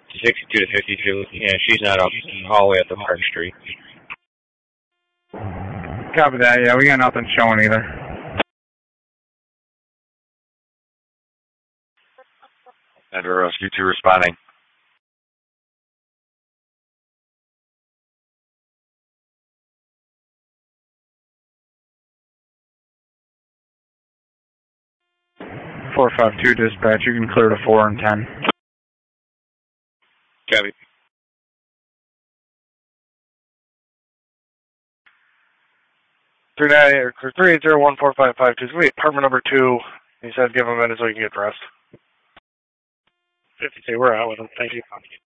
62 to 52. Yeah, she's not up in the hallway at the Park Street. Copy that. Yeah, we got nothing showing either. Denver Rescue 2 responding. Four 5-2 dispatch. You can clear to 4 and 10. Copy. 380-14552. Wait, apartment number 2. He said give him a minute so he can get dressed. 52, we're out with him. Thank you.